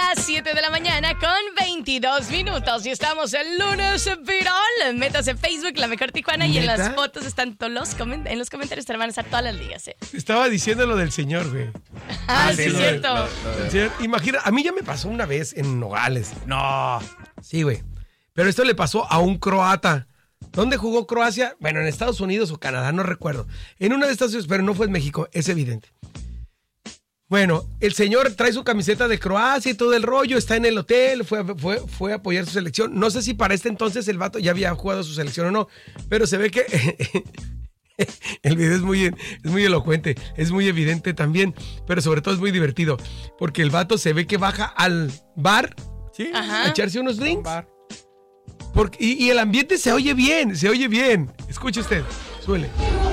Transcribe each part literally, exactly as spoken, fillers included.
las siete de la mañana con veintidós minutos. Y estamos el lunes viral. Métase en Facebook, La Mejor Tijuana. ¿Neta? Y en las fotos están todos los comentarios. En los comentarios te van a estar todas las ligas, ¿eh? Estaba diciendo lo del señor, güey. Ah, ah sí, es cierto. Lo, lo, lo señor, imagina, a mí ya me pasó una vez en Nogales. No. Sí, güey. Pero esto le pasó a un croata. ¿Dónde jugó Croacia? Bueno, en Estados Unidos o Canadá, no recuerdo. En una de estas ciudades, pero no fue en México, es evidente. Bueno, el señor trae su camiseta de Croacia y todo el rollo, está en el hotel, fue, fue, fue a apoyar su selección. No sé si para este entonces el vato ya había jugado su selección o no, pero se ve que el video es muy, es muy elocuente, es muy evidente también, pero sobre todo es muy divertido, porque el vato se ve que baja al bar, ¿sí? A echarse unos drinks. Porque, y, y el ambiente se oye bien, se oye bien. Escuche usted, suele.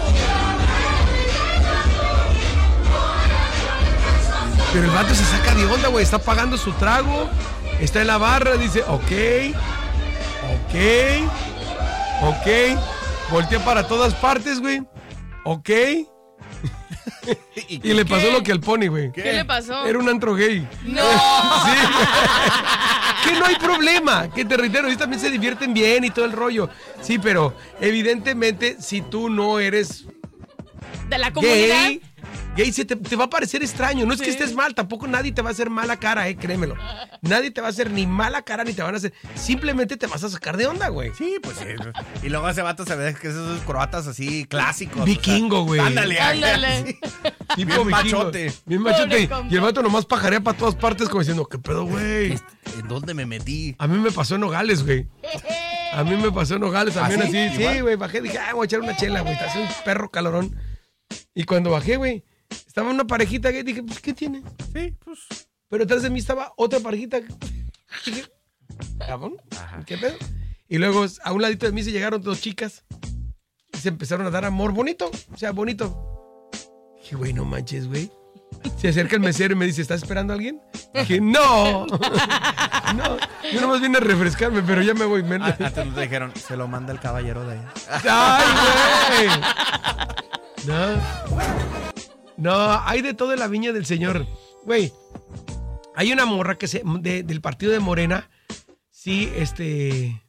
Pero el vato se saca de onda, güey. Está pagando su trago. Está en la barra. Dice, ok. Ok. Ok. Voltea para todas partes, güey. Ok. ¿Y, y le pasó lo que al Pony, güey. ¿Qué? ¿Qué le pasó? Era un antro gay. ¡No! Sí. Que no hay problema. Que te reitero, ellos también se divierten bien y todo el rollo. Sí, pero evidentemente, si tú no eres de la comunidad gay, gay se te, te va a parecer extraño. No es sí. que estés mal, tampoco nadie te va a hacer mala cara, eh, créemelo. Nadie te va a hacer ni mala cara ni te van a hacer. Simplemente te vas a sacar de onda, güey. Sí, pues sí. Y luego ese vato se ve que esos croatas así clásicos. Vikingo, güey. O sea, ándale, ándale. Sí. Bien machote. Bien machote. Y el vato nomás pajarea para todas partes como diciendo, ¿qué pedo, güey? ¿En dónde me metí? A mí me pasó en Nogales, güey. A mí me pasó en Nogales también. ¿Ah, sí? así. ¿Igual? Sí, güey, bajé, dije, ah, voy a echar una chela, güey. Te hace un perro calorón. Y cuando bajé, güey, estaba una parejita que dije, pues, ¿qué tiene? Sí, pues. Pero atrás de mí estaba otra parejita. Dije, ¿cabrón? ¿Qué pedo? Y luego a un ladito de mí se llegaron dos chicas y se empezaron a dar amor bonito. O sea, bonito. Dije, güey, no manches, güey. Se acerca el mesero y me dice, ¿estás esperando a alguien? Dije, no. No, yo nomás vine a refrescarme, pero ya me voy. Me... Ah, antes nos dijeron, se lo manda el caballero de allá. ¡Ay, güey! No. No, hay de todo en la viña del señor. Güey, hay una morra que se de, del partido de Morena. Sí, este...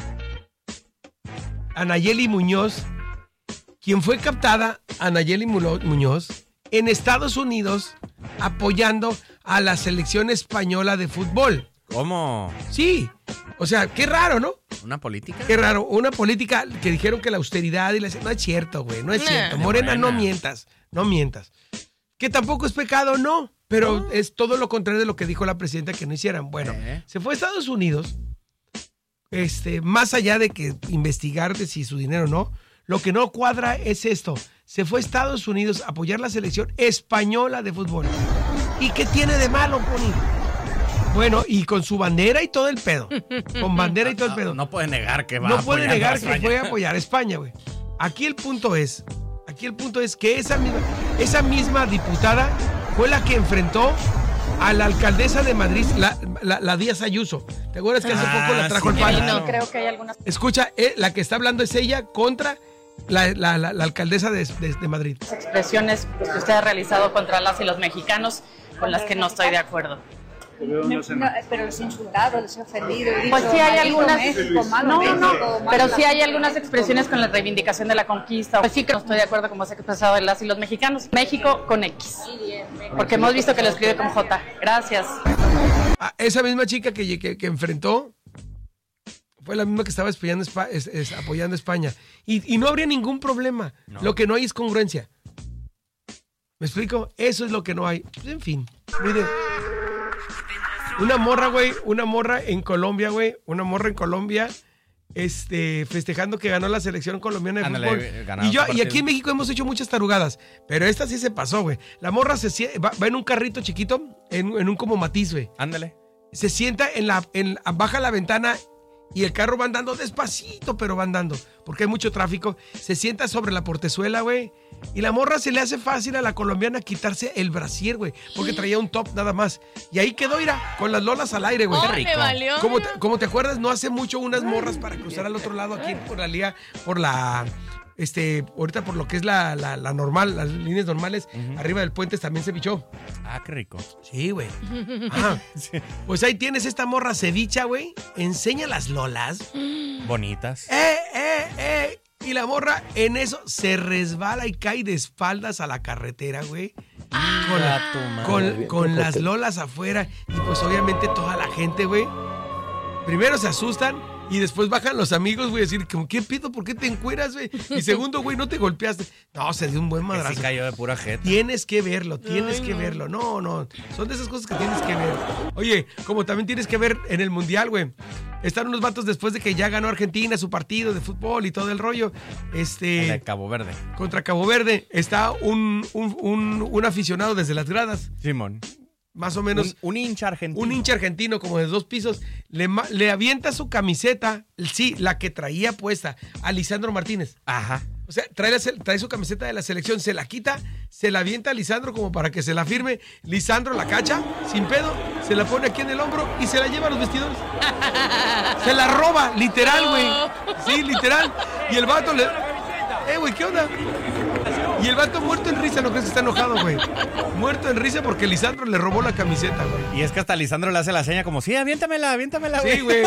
Anayeli Muñoz, quien fue captada, Anayeli Muñoz, en Estados Unidos apoyando a la selección española de fútbol. ¿Cómo? Sí, o sea, qué raro, ¿no? ¿Una política? Qué raro, una política que dijeron que la austeridad y la... No es cierto, güey, no es nah, cierto. Morena, Morena, no mientas, no mientas. Que tampoco es pecado, no, pero no. Es todo lo contrario de lo que dijo la presidenta que no hicieran. Bueno, ¿Eh? se fue a Estados Unidos, este, más allá de que investigar de si su dinero o no, lo que no cuadra es esto. Se fue a Estados Unidos a apoyar la selección española de fútbol. ¿Y qué tiene de malo, Pony? Bueno, y con su bandera y todo el pedo. Con bandera y todo el pedo. No, no puede negar que va no a apoyar puede negar a España. que fue a apoyar a España, güey. Aquí el punto es, aquí el punto es que esa misma, esa misma diputada fue la que enfrentó a la alcaldesa de Madrid, la, la, la Díaz Ayuso. ¿Te acuerdas que hace ah, poco la trajo sí, el palo? Claro. No, creo que hay algunas... Escucha, eh, la que está hablando es ella contra la, la, la, la alcaldesa de, de, de Madrid. Expresiones que usted ha realizado contra las y los mexicanos con las que no estoy de acuerdo. No, no, pero los he insultado, los he ofendido. He dicho, pues sí hay algunas, México, malo, no, México, no, malo, pero malo. sí hay algunas expresiones con la reivindicación de la conquista. Pues sí que no estoy de acuerdo como se ha expresado las y los mexicanos. México con X, porque hemos visto que lo escribe con J. Gracias. Ah, esa misma chica que, que, que enfrentó fue la misma que estaba apoyando, es, es, apoyando a España. Y, y no habría ningún problema. No. Lo que no hay es congruencia. ¿Me explico? Eso es lo que no hay. Pues, en fin, mire. Una morra, güey, una morra en Colombia, güey, una morra en Colombia, este, festejando que ganó la selección colombiana de Ándale, fútbol. Y yo, y aquí en México hemos hecho muchas tarugadas, pero esta sí se pasó, güey. La morra se va, va en un carrito chiquito, en, en un como Matiz, güey. Ándale. Se sienta en la, en, baja la ventana y el carro va andando despacito, pero va andando, porque hay mucho tráfico. Se sienta sobre la portezuela, güey. Y la morra se le hace fácil a la colombiana quitarse el brasier, güey, porque traía un top nada más. Y ahí quedó, mira, con las lolas al aire, güey. Oh, me valió. Como te, como te acuerdas, no hace mucho unas morras para cruzar al otro lado aquí por la liga, por la este, ahorita por lo que es la, la, la normal, las líneas normales, uh-huh. arriba del puente también se bichó. Ah, qué rico. Sí, güey. Ajá. Sí. Pues ahí tienes esta morra cevicha, güey. Enseña las lolas. Bonitas. ¡Eh, eh, eh! Y la morra en eso se resbala y cae de espaldas a la carretera, güey. Ah, con la, con, con las lolas afuera. Y pues obviamente toda la gente, güey, primero se asustan y después bajan los amigos, güey, a decir, ¿qué pido? ¿Por qué te encueras, güey? Y segundo, güey, no te golpeaste. No, se dio un buen madrazo. Que sí cayó de pura jeta. Tienes que verlo, tienes Ay, que no. verlo. No, no, son de esas cosas que tienes que ver. Oye, como también tienes que ver en el Mundial, güey. Están unos vatos después de que ya ganó Argentina su partido de fútbol y todo el rollo. Este. El de Cabo Verde. Contra Cabo Verde. Está un, un, un, un aficionado desde las gradas. Simón. Más o menos. Un, un hincha argentino. Un hincha argentino, como de dos pisos. Le, le avienta su camiseta, sí, la que traía puesta, a Lisandro Martínez. Ajá. O sea, trae, la, trae su camiseta de la selección, se la quita, se la avienta a Lisandro como para que se la firme. Lisandro la cacha, sin pedo, se la pone aquí en el hombro y se la lleva a los vestidores. Se la roba, literal, güey. Sí, literal. Y el vato le... Eh, güey, ¿qué onda? Y el vato muerto en risa, ¿no crees que está enojado, güey? Muerto en risa porque Lisandro le robó la camiseta, güey. Y es que hasta Lisandro le hace la seña como, sí, aviéntamela, aviéntamela, güey. Sí, güey.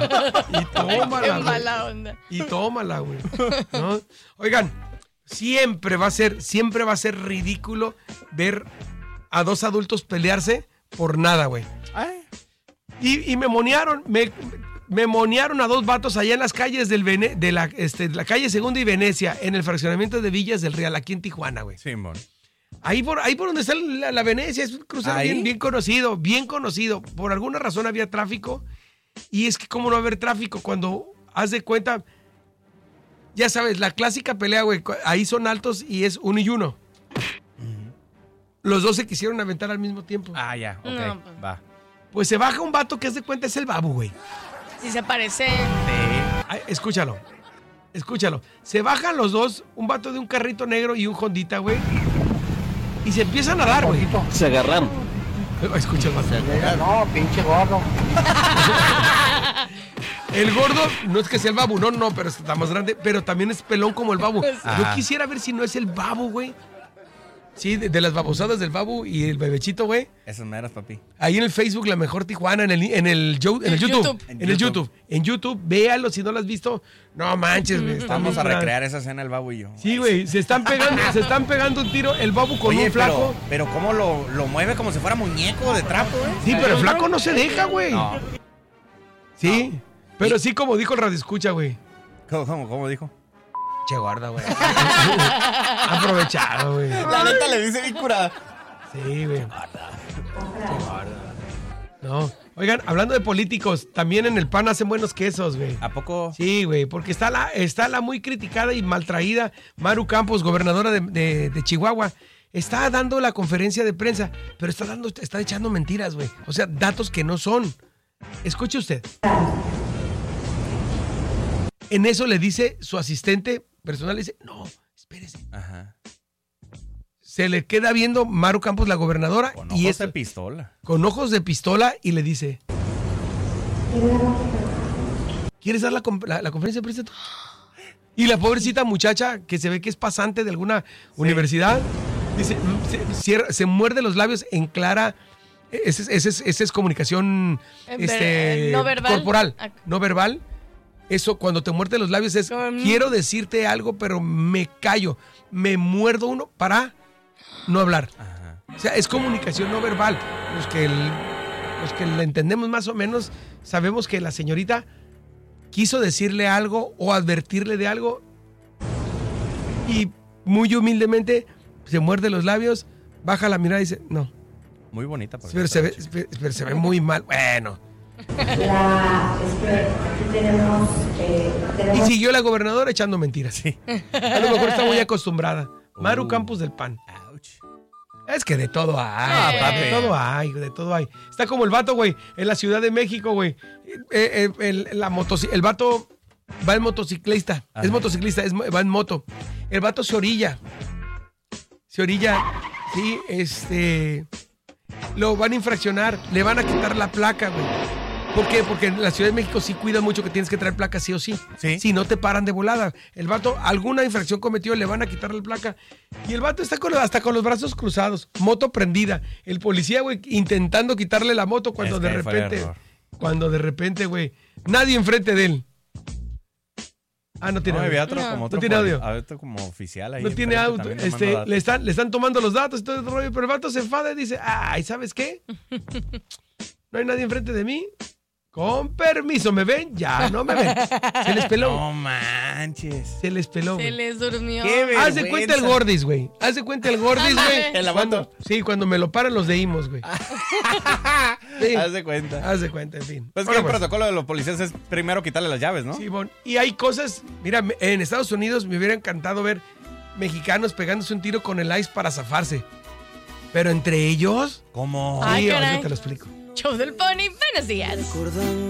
Y tómala, Qué güey. mala onda. Y tómala, güey. ¿No? Oigan, siempre va a ser, siempre va a ser ridículo ver a dos adultos pelearse por nada, güey. Y, y me monearon, me, me monearon a dos vatos allá en las calles del Vene, de la, este, la calle Segunda y Venecia, en el fraccionamiento de Villas del Real, aquí en Tijuana, güey. Simón. Ahí por, ahí por donde está la, la Venecia, es un crucero bien, bien conocido, bien conocido. Por alguna razón había tráfico. Y es que cómo no va a haber tráfico cuando haz de cuenta, ya sabes, la clásica pelea, güey, ahí son altos y es uno y uno. Uh-huh. Los dos se quisieron aventar al mismo tiempo. Ah, ya, ok, no, pues. va. Pues se baja un vato que haz de cuenta es el Babu, güey. Si se parece. Sí. Ay, escúchalo, escúchalo. Se bajan los dos, un vato de un carrito negro y un Hondita, güey. Y se empiezan a dar, güey. Se agarraron. Escucha el vato. No, pinche gordo. El gordo no es que sea el Babu, no, no, pero está más grande, pero también es pelón como el Babu. Ah. Yo quisiera ver si no es el Babu, güey. Sí, de, de las babosadas del Babu y el bebechito, güey. Esas meras, papi. Ahí en el Facebook, La Mejor Tijuana, en el, en el, en el, el YouTube, YouTube. En, en el YouTube. YouTube. En YouTube, véalo si no lo has visto. No manches, güey. Vamos a recrear esa escena el Babu y yo. Sí, güey. Se están pegando, se están pegando un tiro el Babu con Oye, un flaco. Pero, pero cómo lo, lo mueve como si fuera muñeco de trapo, güey. Sí, pero el flaco no se deja, güey. No. Sí. No. Pero sí, como dijo el radio escucha, güey. ¿Cómo, cómo, cómo dijo? Che, guarda, güey. Aprovechado, güey. La neta le dice bien curada. Sí, güey. Che, guarda. No. Oigan, hablando de políticos, también en el P A N hacen buenos quesos, güey. ¿A poco? Sí, güey, porque está la, está la muy criticada y maltraída Maru Campos, gobernadora de, de, de Chihuahua. Está dando la conferencia de prensa, pero está dando, está echando mentiras, güey. O sea, datos que no son. Escuche usted. En eso le dice su asistente personal, le dice, no, espérese. Ajá. Se le queda viendo Maru Campos, la gobernadora. Con y ojos esto, de pistola. Con ojos de pistola y le dice, ¿quieres dar la, la, la conferencia de prensa tú? Y la pobrecita muchacha, que se ve que es pasante de alguna sí. universidad, dice, se, cierra, se muerde los labios en clara... Esa es, es, es, es comunicación este, no verbal. corporal, no verbal. Eso, cuando te muerde los labios es, um, quiero decirte algo, pero me callo. Me muerdo uno para no hablar. Ajá. O sea, es comunicación no verbal. Los que, el, los que la entendemos más o menos, sabemos que la señorita quiso decirle algo o advertirle de algo y muy humildemente se muerde los labios, baja la mirada y dice, no. Muy bonita. Pero se, ve, pero se ve muy mal. Bueno. La, este, aquí tenemos, eh, tenemos... Y siguió la gobernadora echando mentiras. Sí. A lo mejor está muy acostumbrada. Maru uh. Campos del P A N. Ouch. Es que de todo hay. Ah, papi. De todo hay, de todo hay. Está como el vato, güey, en la Ciudad de México, güey. Eh, eh, el, la motoc- el vato va en motociclista. Ajá. Es motociclista, es, va en moto. El vato se orilla. Se orilla. Sí, este... Lo van a infraccionar. Le van a quitar la placa, güey. ¿Por qué? Porque en la Ciudad de México sí cuida mucho que tienes que traer placa sí o sí. Sí. Si no te paran de volada. El vato, alguna infracción cometió, le van a quitar la placa. Y el vato está con, hasta con los brazos cruzados, moto prendida. El policía, güey, intentando quitarle la moto cuando Es de que fue repente, error. cuando de repente, güey, nadie enfrente de él. Ah, no tiene No, audio. había otro No. como otro No tiene poli- audio. había otro como oficial ahí. No tiene enfrente auto. también tomando Este, datos. le, están, le están tomando los datos y todo el rollo, pero el vato se enfada y dice, ay, ¿sabes qué? No hay nadie enfrente de mí. Con permiso, ¿me ven? Ya, no me ven. Se les peló. No manches. Se les peló, Se güey. les durmió. Qué vergüenza. Haz de cuenta el Gordis, güey. Haz de cuenta el Gordis, Ándale. güey. ¿En la Cuando- moto? Sí, cuando me lo paran los de Imos, güey. Sí. Haz de cuenta. Haz de cuenta, en fin. Pues que Bueno, el pues, protocolo de los policías es primero quitarle las llaves, ¿no? sí, bon. Y hay cosas, mira, me- en Estados Unidos me hubiera encantado ver mexicanos pegándose un tiro con el ice para zafarse. Pero entre ellos, ¿Cómo? Ay, sí, caray. ahorita te lo explico. Show del Pony, buenos días.